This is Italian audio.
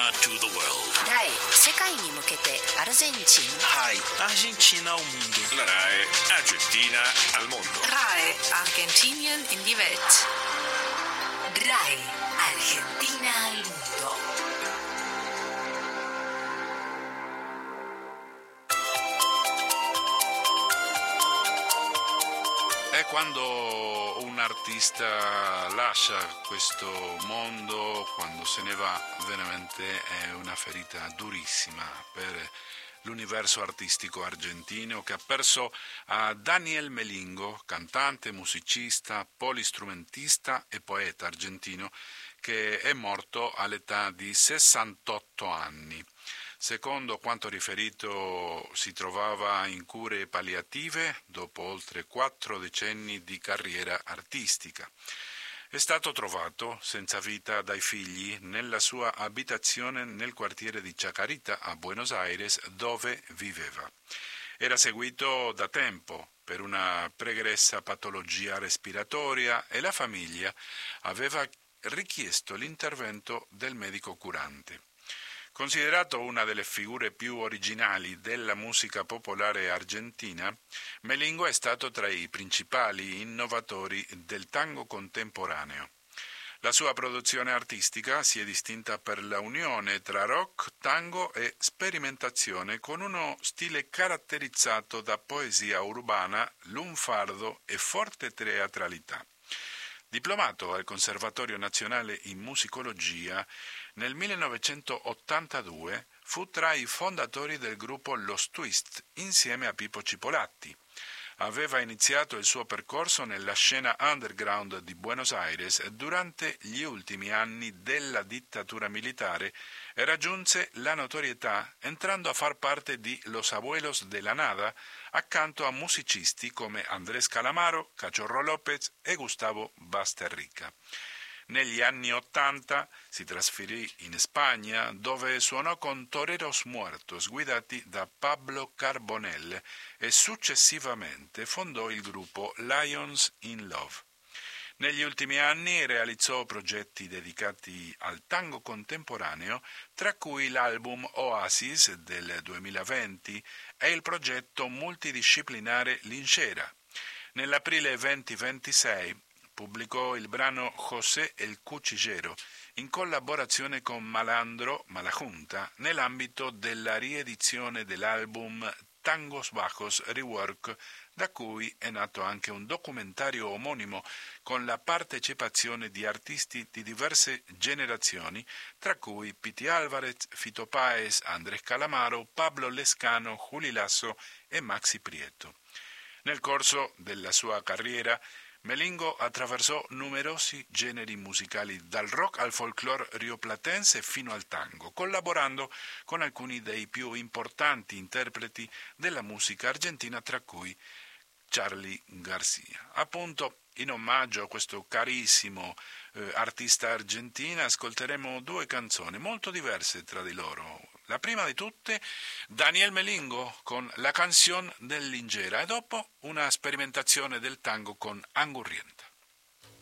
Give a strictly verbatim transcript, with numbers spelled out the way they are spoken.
to the world. ライ世界に向けてアルゼンチン Rai Argentina al mondo. La RAI Argentina al mondo. RAI Argentinien in die Welt. RAI Argentina al mondo. È quando un artista lascia questo mondo, quando se ne va, veramente è una ferita durissima per l'universo artistico argentino, che ha perso a Daniel Melingo, cantante, musicista, polistrumentista e poeta argentino, che è morto all'età di sessantotto anni. Secondo quanto riferito, si trovava in cure palliative dopo oltre quattro decenni di carriera artistica. È stato trovato senza vita dai figli nella sua abitazione nel quartiere di Chacarita a Buenos Aires, dove viveva. Era seguito da tempo per una pregressa patologia respiratoria e la famiglia aveva richiesto l'intervento del medico curante. Considerato una delle figure più originali della musica popolare argentina, Melingo è stato tra i principali innovatori del tango contemporaneo. La sua produzione artistica si è distinta per la unione tra rock, tango e sperimentazione, con uno stile caratterizzato da poesia urbana, lunfardo e forte teatralità. Diplomato al Conservatorio Nazionale in Musicologia, nel millenovecentottantadue fu tra i fondatori del gruppo Los Twist insieme a Pippo Cipolatti. Aveva iniziato il suo percorso nella scena underground di Buenos Aires durante gli ultimi anni della dittatura militare e raggiunse la notorietà entrando a far parte di Los Abuelos de la Nada accanto a musicisti come Andrés Calamaro, Cachorro López e Gustavo Basterrica. Negli anni Ottanta si trasferì in Spagna, dove suonò con Toreros Muertos guidati da Pablo Carbonell e successivamente fondò il gruppo Lions in Love. Negli ultimi anni realizzò progetti dedicati al tango contemporaneo, tra cui l'album Oasis del duemilaventi e il progetto multidisciplinare Lincera. Nell'aprile duemilaventisei pubblicò il brano José el Cuchillero in collaborazione con Malandro Malajunta nell'ambito della riedizione dell'album Tangos Bajos Rework, da cui è nato anche un documentario omonimo con la partecipazione di artisti di diverse generazioni, tra cui Piti Álvarez, Fito Páez, Andrés Calamaro, Pablo Lescano, Juli Lasso e Maxi Prieto. Nel corso della sua carriera Melingo attraversò numerosi generi musicali, dal rock al folklore rioplatense fino al tango, collaborando con alcuni dei più importanti interpreti della musica argentina, tra cui Charly García. Appunto, in omaggio a questo carissimo eh, artista argentina, ascolteremo due canzoni molto diverse tra di loro. La prima di tutte, Daniel Melingo con La Canción del Lingera, e dopo una sperimentazione del tango con Angurrienta.